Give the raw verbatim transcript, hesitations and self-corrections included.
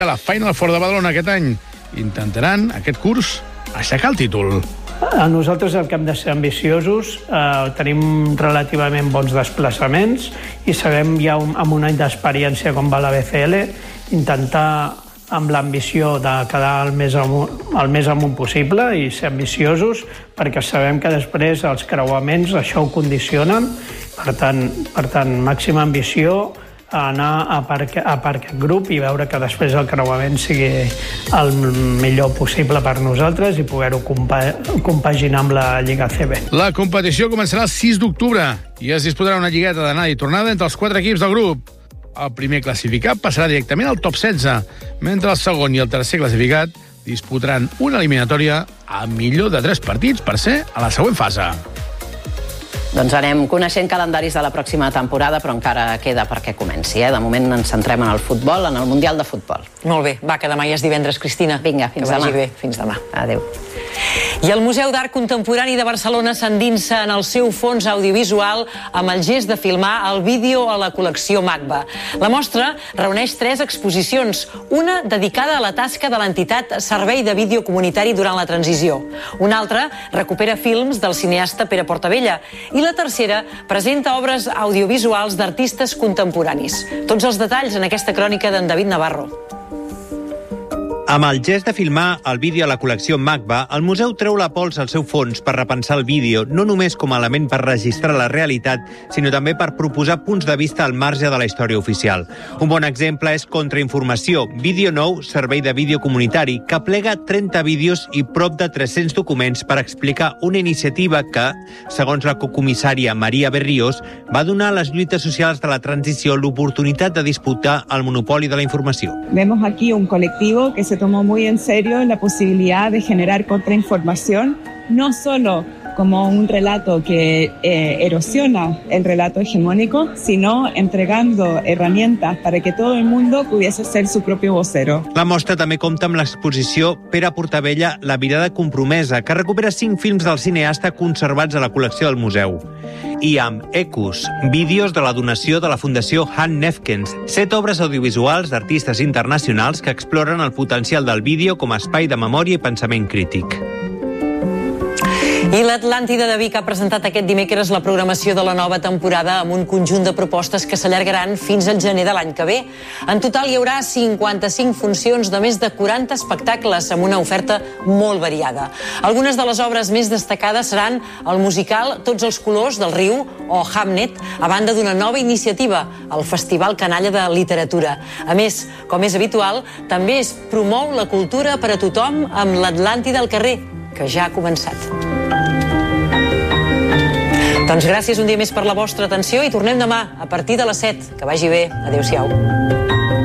La Final Four de Badalona aquest any intentaran, aquest curs, aixecar el títol. A nosaltres el que hem de ser ambiciosos, eh, tenim relativament bons desplaçaments i sabem ja un, amb un any d'experiència com va la B C L intentar amb l'ambició de quedar el més, amunt, el més amunt possible i ser ambiciosos perquè sabem que després els creuaments això ho condicionen. Per tant, per tant màxima ambició, anar a per, a per aquest grup i veure que després el creuament sigui el millor possible per nosaltres i poder-ho compa compaginar amb la Lliga A C B. La competició començarà el sis d'octubre i es disputarà una lligueta d'anada i tornada entre els quatre equips del grup. El primer classificat passarà directament al top setze, mentre el segon i el tercer classificat disputaran una eliminatòria a millor de tres partits per ser a la següent fase. Doncs anem coneixent calendaris de la pròxima temporada, però encara queda perquè comenci. Eh? De moment ens centrem en el futbol, en el Mundial de Futbol. Molt bé, va, que demà ja és divendres, Cristina. Vinga, fins que demà. vagi bé. Fins demà. Adéu. I el Museu d'Art Contemporani de Barcelona s'endinsa en el seu fons audiovisual amb el gest de filmar el vídeo a la col·lecció MACBA. La mostra reuneix tres exposicions, una dedicada a la tasca de l'entitat Servei de Vídeo Comunitari durant la transició. Una altra recupera films del cineasta Pere Portabella i la tercera presenta obres audiovisuals d'artistes contemporanis. Tots els detalls en aquesta crònica d'en David Navarro. Amb el gest de filmar el vídeo a la col·lecció MACBA, el museu treu la pols al seu fons per repensar el vídeo, no només com a element per registrar la realitat, sinó també per proposar punts de vista al marge de la història oficial. Un bon exemple és Contrainformació, vídeo nou, servei de vídeo comunitari, que plega trenta vídeos i prop de tres-cents documents per explicar una iniciativa que, segons la cocomissària Maria Berriós, va donar a les lluites socials de la transició l'oportunitat de disputar el monopoli de la informació. Vemos aquí un colectivo que se tomó muy en serio la posibilidad de generar contrainformación, no solo como un relato que eh, erosiona el relato hegemónico, sino entregando herramientas para que todo el mundo pudiese ser su propio vocero. La mostra també compta amb l'exposició Pere Portabella, La mirada compromesa, que recupera cinc films del cineasta conservats a la col·lecció del museu. I amb Ecus, vídeos de la donació de la Fundació Han Nefkens, set obres audiovisuals d'artistes internacionals que exploren el potencial del vídeo com a espai de memòria i pensament crític. I l'Atlàntida de Vic ha presentat aquest dimecres la programació de la nova temporada amb un conjunt de propostes que s'allargaran fins al gener de l'any que ve. En total hi haurà cinquanta-cinc funcions de més de quaranta espectacles amb una oferta molt variada. Algunes de les obres més destacades seran el musical Tots els colors del riu o Hamnet, a banda d'una nova iniciativa, el Festival Canalla de Literatura. A més, com és habitual, també es promou la cultura per a tothom amb l'Atlàntida al carrer, que ja ha començat. Doncs gràcies un dia més per la vostra atenció i tornem demà a partir de les set. Que vagi bé. Adéu-siau.